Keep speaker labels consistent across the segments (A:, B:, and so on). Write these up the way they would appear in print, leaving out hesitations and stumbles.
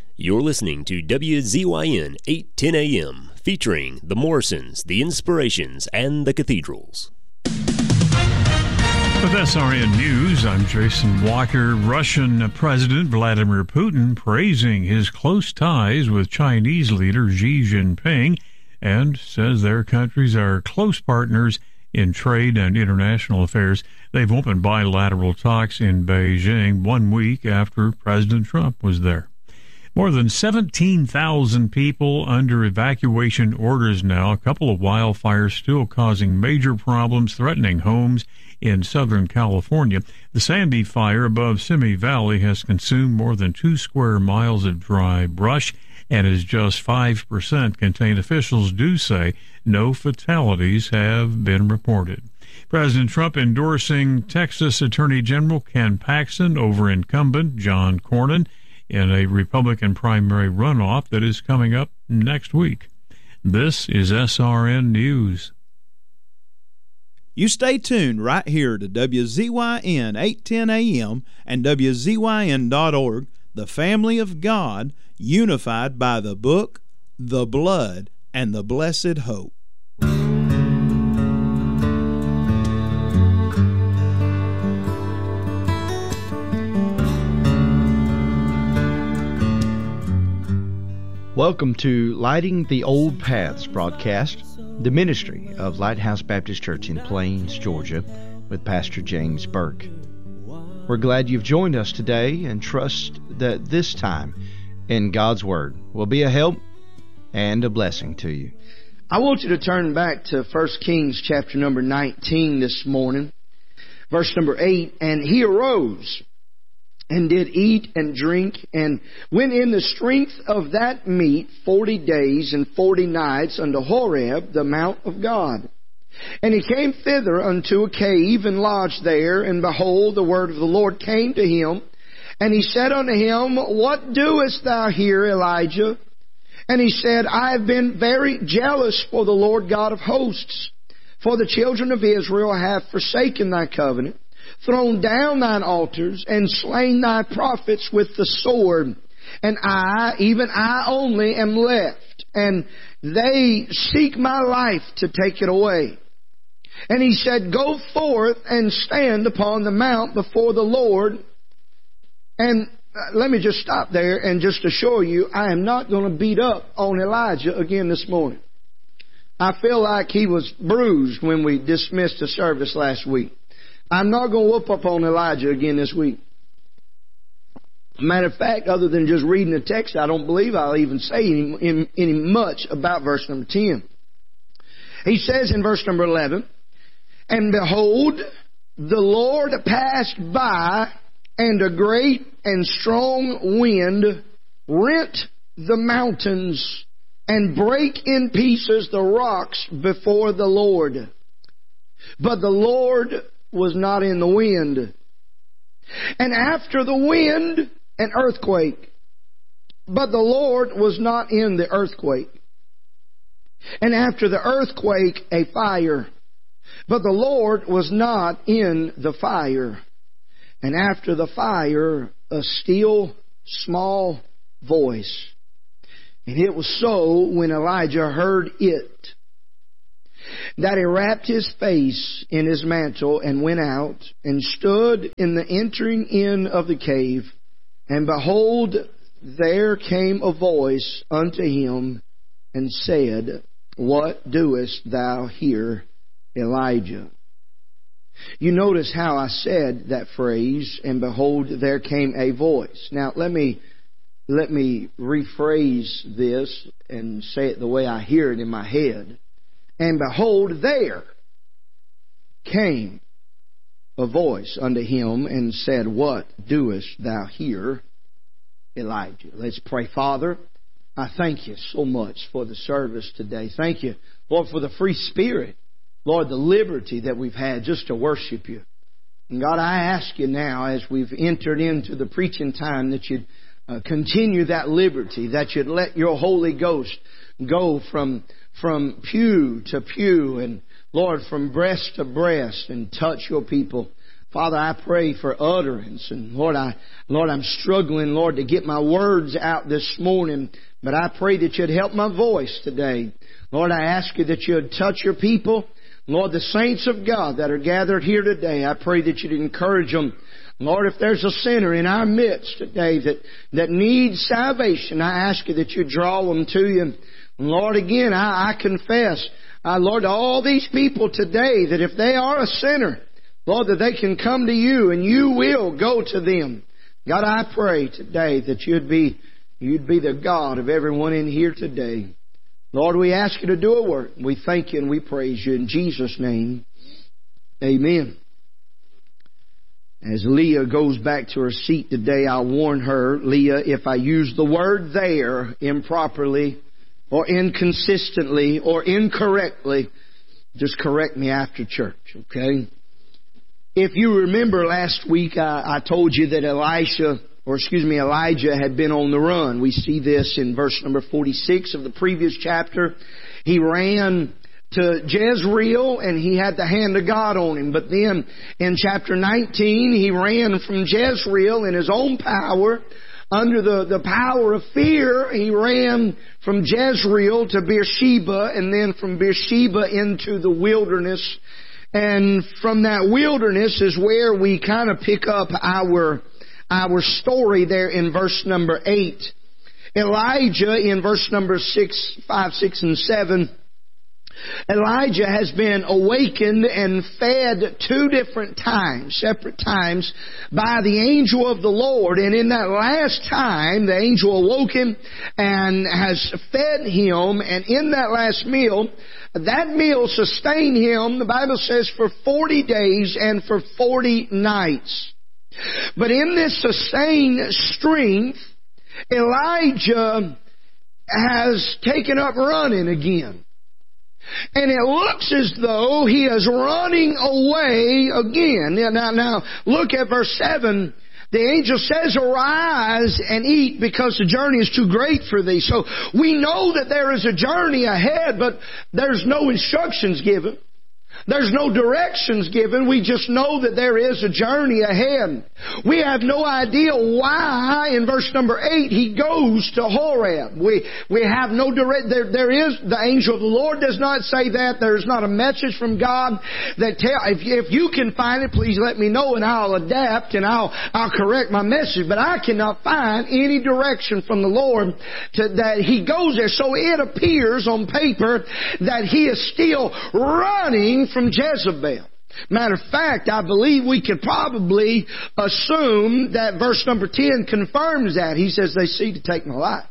A: You're listening to WZYN 810 AM, featuring the Morrisons, the Inspirations, and the Cathedrals.
B: With SRN News, I'm Jason Walker. Russian President Vladimir Putin praising his close ties with Chinese leader Xi Jinping and says their countries are close partners in trade and international affairs. They've opened bilateral talks in Beijing 1 week after President Trump was there. More than 17,000 people under evacuation orders now. A couple of wildfires still causing major problems, threatening homes in Southern California. The Sandy Fire above Simi Valley has consumed more than 2 square miles of dry brush and is just 5% contained. Officials do say no fatalities have been reported. President Trump endorsing Texas Attorney General Ken Paxton over incumbent John Cornyn in a Republican primary runoff that is coming up next week. This is SRN News.
C: You stay tuned right here to WZYN 810 AM and WZYN.org, the family of God, unified by the book, the blood, and the blessed hope.
D: Welcome to Lighting the Old Paths broadcast, the ministry of Lighthouse Baptist Church in Plains, Georgia, with Pastor James Burke. We're glad you've joined us today and trust that this time in God's Word will be a help and a blessing to you.
E: I want you to turn back to 1 Kings chapter number 19 this morning, verse number 8. And he arose and did eat and drink, and went in the strength of that meat 40 days and 40 nights unto Horeb, the mount of God. And he came thither unto a cave, and lodged there. And behold, the word of the Lord came to him. And he said unto him, What doest thou here, Elijah? And he said, I have been very jealous for the Lord God of hosts. For the children of Israel have forsaken thy covenant, thrown down thine altars, and slain thy prophets with the sword. And I, even I only, am left, and they seek my life to take it away. And he said, Go forth and stand upon the mount before the Lord. And let me just stop there and just assure you, I am not going to beat up on Elijah again this morning. I feel like he was bruised when we dismissed the service last week. I'm not going to whoop up on Elijah again this week. Matter of fact, other than just reading the text, I don't believe I'll even say any much about verse number 10. He says in verse number 11, And behold, the Lord passed by, and a great and strong wind rent the mountains, and brake in pieces the rocks before the Lord. But the Lord was not in the wind. And after the wind, an earthquake. But the Lord was not in the earthquake. And after the earthquake, a fire. But the Lord was not in the fire. And after the fire, a still small voice. And it was so when Elijah heard it, that he wrapped his face in his mantle and went out and stood in the entering in of the cave. And behold, there came a voice unto him and said, What doest thou here, Elijah? You notice how I said that phrase, and behold, there came a voice. Now, let me rephrase this and say it the way I hear it in my head. And behold, there came a voice unto him and said, What doest thou here, Elijah? Let's pray. Father, I thank you so much for the service today. Thank you, Lord, for the free spirit. Lord, the liberty that we've had just to worship you. And God, I ask you now, as we've entered into the preaching time, that you'd continue that liberty, that you'd let your Holy Ghost go from pew to pew, and Lord, from breast to breast, and touch your people Father, I pray for utterance. And Lord, I'm struggling, Lord, to get my words out this morning. But I pray that You'd help my voice today. Lord, I ask You that You'd touch Your people. Lord, the saints of God that are gathered here today, I pray that You'd encourage them. Lord, if there's a sinner in our midst today that needs salvation, I ask You that You draw them to You. And Lord, again, I confess, Lord, to all these people today that if they are a sinner, Lord, that they can come to You and You will go to them. God, I pray today that You'd be the God of everyone in here today. Lord, we ask You to do a work. We thank You and we praise You in Jesus' name. Amen. As Leah goes back to her seat today, I'll warn her, Leah, if I use the word there improperly or inconsistently or incorrectly, just correct me after church, okay? If you remember last week, I told you that Elijah had been on the run. We see this in verse number 46 of the previous chapter. He ran to Jezreel and he had the hand of God on him. But then in chapter 19, he ran from Jezreel in his own power. Under the power of fear, he ran from Jezreel to Beersheba and then from Beersheba into the wilderness. And from that wilderness is where we kind of pick up our story there in verse number 8. Elijah in verse number 5, 6, and 7, Elijah has been awakened and fed 2 different times, separate times, by the angel of the Lord. And in that last time, the angel awoke him and has fed him. And in that last meal, that meal sustained him, the Bible says, for 40 days and for 40 nights. But in this sustained strength, Elijah has taken up running again. And it looks as though he is running away again. Now, look at verse 7. The angel says, arise and eat because the journey is too great for thee. So we know that there is a journey ahead, but there's no instructions given. There's no directions given. We just know that there is a journey ahead. We have no idea why in verse number 8 he goes to Horeb. We have no direct. There is the angel of the Lord does not say that. There's not a message from God that tell. If you can find it, please let me know and I'll adapt and I'll correct my message. But I cannot find any direction from the Lord that he goes there. So it appears on paper that he is still running from Jezebel. Matter of fact, I believe we could probably assume that verse number 10 confirms that. He says, they seek to take my life.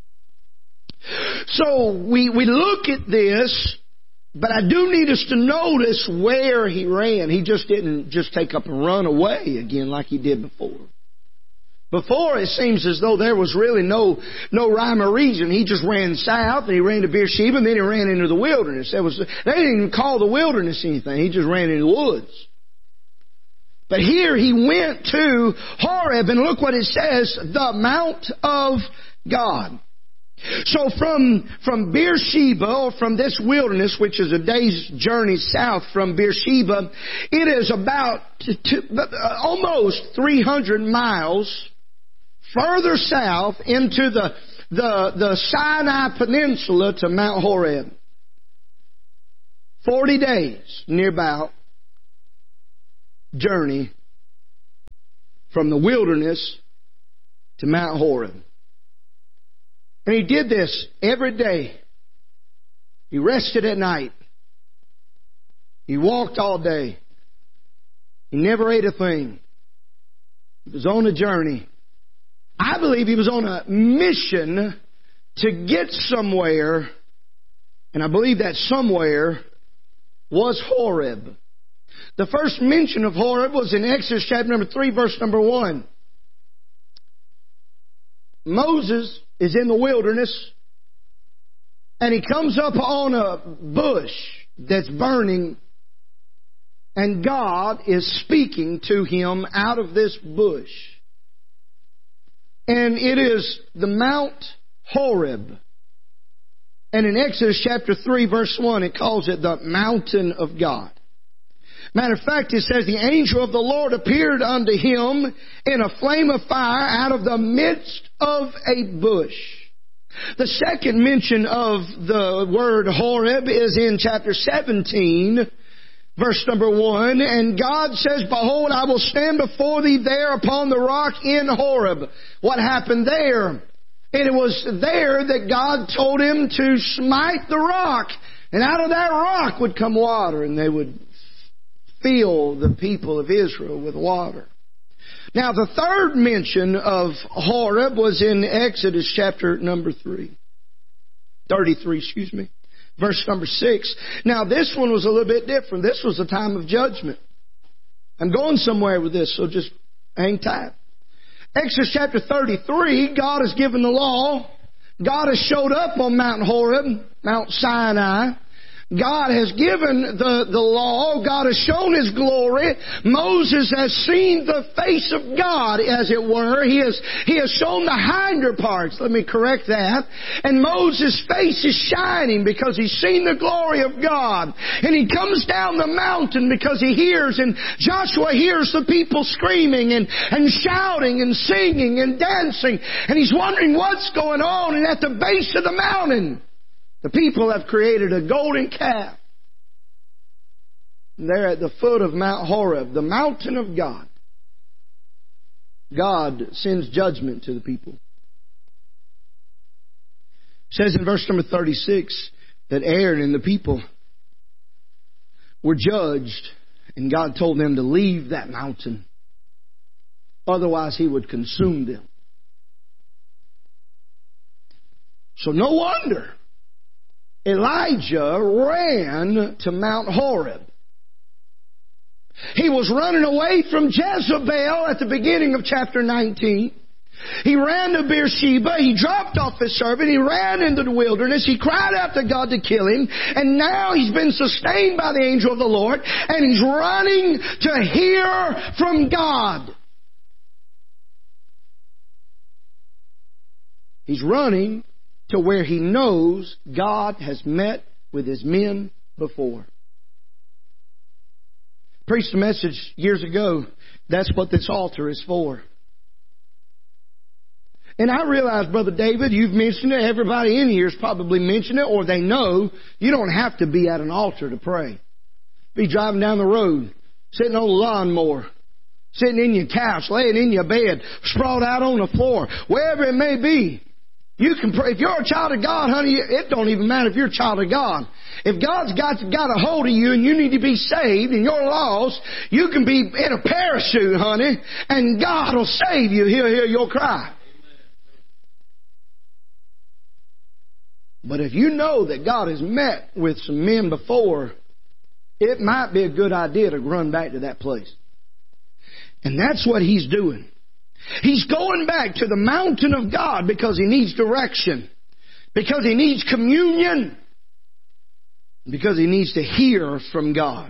E: So we look at this, but I do need us to notice where he ran. He just didn't just take up and run away again like he did before. Before, it seems as though there was really no rhyme or reason. He just ran south, and he ran to Beersheba, and then he ran into the wilderness. They didn't even call the wilderness anything. He just ran into the woods. But here he went to Horeb, and look what it says, the Mount of God. So from Beersheba, or from this wilderness, which is a day's journey south from Beersheba, it is about almost 300 miles further south into the Sinai Peninsula to Mount Horeb. 40 days, near about, journey from the wilderness to Mount Horeb. And he did this every day. He rested at night. He walked all day. He never ate a thing. He was on a journey. I believe he was on a mission to get somewhere, and I believe that somewhere was Horeb. The first mention of Horeb was in Exodus chapter number 3, verse number 1. Moses is in the wilderness, and he comes up on a bush that's burning, and God is speaking to him out of this bush. And it is the Mount Horeb. And in Exodus chapter 3, verse 1, it calls it the mountain of God. Matter of fact, it says, the angel of the Lord appeared unto him in a flame of fire out of the midst of a bush. The second mention of the word Horeb is in chapter 17, verse number 1. And God says, behold, I will stand before thee there upon the rock in Horeb. What happened there? And it was there that God told him to smite the rock. And out of that rock would come water, and they would fill the people of Israel with water. Now, the third mention of Horeb was in Exodus chapter number 33, verse number 6. Now, this one was a little bit different. This was a time of judgment. I'm going somewhere with this, so just hang tight. Exodus chapter 33, God has given the law. God has showed up on Mount Horeb, Mount Sinai. God has given the law. God has shown His glory. Moses has seen the face of God, as it were. He has shown the hinder parts. Let me correct that. And Moses' face is shining because he's seen the glory of God. And he comes down the mountain because he hears, and Joshua hears the people screaming and shouting and singing and dancing. And he's wondering what's going on. And at the base of the mountain, the people have created a golden calf. They're at the foot of Mount Horeb, the mountain of God. God sends judgment to the people. It says in verse number 36 that Aaron and the people were judged, and God told them to leave that mountain. Otherwise, He would consume them. So no wonder Elijah ran to Mount Horeb. He was running away from Jezebel at the beginning of chapter 19. He ran to Beersheba. He dropped off his servant. He ran into the wilderness. He cried out to God to kill him. And now he's been sustained by the angel of the Lord. And he's running to hear from God. He's running to where he knows God has met with His men before. Preached a message years ago. That's what this altar is for. And I realize, Brother David, you've mentioned it. Everybody in here has probably mentioned it, or they know you don't have to be at an altar to pray. Be driving down the road, sitting on a lawnmower, sitting in your couch, laying in your bed, sprawled out on the floor, wherever it may be. You can pray. If you're a child of God, honey, it don't even matter if you're a child of God. If God's got a hold of you and you need to be saved and you're lost, you can be in a parachute, honey, and God will save you. He'll hear your cry. But if you know that God has met with some men before, it might be a good idea to run back to that place. And that's what He's doing. He's going back to the mountain of God because he needs direction, because he needs communion, because he needs to hear from God.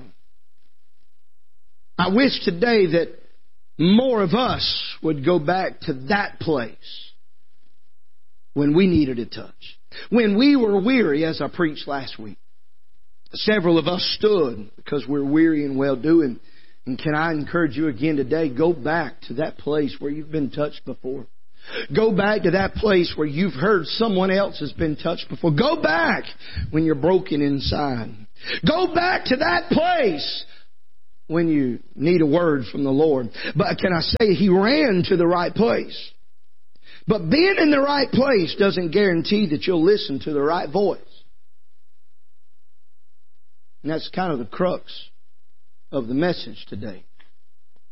E: I wish today that more of us would go back to that place when we needed a touch. When we were weary, as I preached last week. Several of us stood because we're weary and well-doing. And can I encourage you again today, go back to that place where you've been touched before. Go back to that place where you've heard someone else has been touched before. Go back when you're broken inside. Go back to that place when you need a word from the Lord. But can I say, he ran to the right place. But being in the right place doesn't guarantee that you'll listen to the right voice. And that's kind of the crux of the message today.